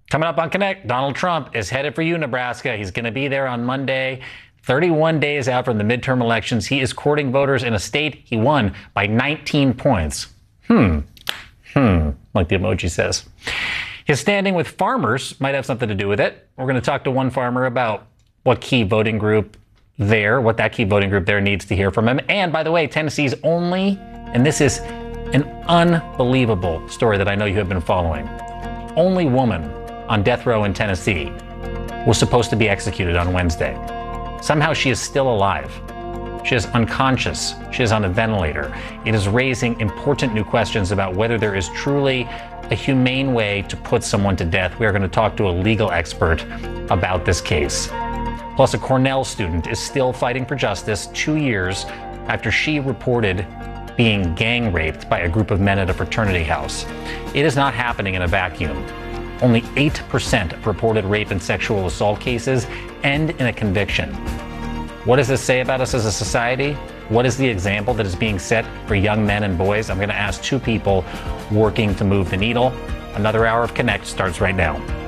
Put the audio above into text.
Coming up on Connect, Donald Trump is headed for Nebraska. He's going to be there on Monday. 31 days out from the midterm elections, he is courting voters in a state he won by 19 points. Like the emoji says. His standing with farmers might have something to do with it. We're going to talk to one farmer about what that key voting group there needs to hear from him. And by the way, Tennessee's only, and this is an unbelievable story that I know you have been following, only woman on death row in Tennessee was supposed to be executed on Wednesday. Somehow she is still alive. She is unconscious. She is on a ventilator. It is raising important new questions about whether there is truly a humane way to put someone to death. We are going to talk to a legal expert about this case. Plus, a Cornell student is still fighting for justice 2 years after she reported being gang raped by a group of men at a fraternity house. It is not happening in a vacuum. Only 8% of reported rape and sexual assault cases end in a conviction. What does this say about us as a society? What is the example that is being set for young men and boys? I'm going to ask two people working to move the needle. Another hour of Connect starts right now.